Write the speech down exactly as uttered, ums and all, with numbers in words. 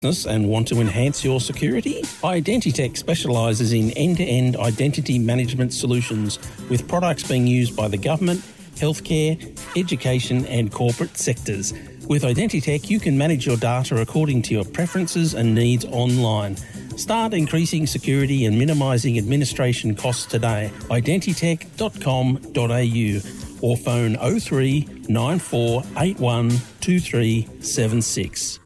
and want to enhance your security? Identitech specialises in end-to-end identity management solutions with products being used by the government, healthcare, education and corporate sectors. With Identitech, you can manage your data according to your preferences and needs online. Start increasing security and minimising administration costs today. identitech dot com dot a u or phone oh three nine four eight one two three seven six.